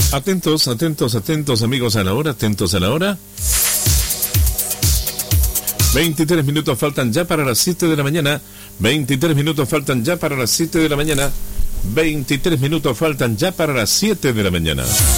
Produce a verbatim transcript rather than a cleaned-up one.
Atentos, atentos, atentos, amigos, a la hora, atentos a la hora. veintitrés minutos faltan ya para las siete de la mañana. veintitrés minutos faltan ya para las siete de la mañana. veintitrés minutos faltan ya para las siete de la mañana.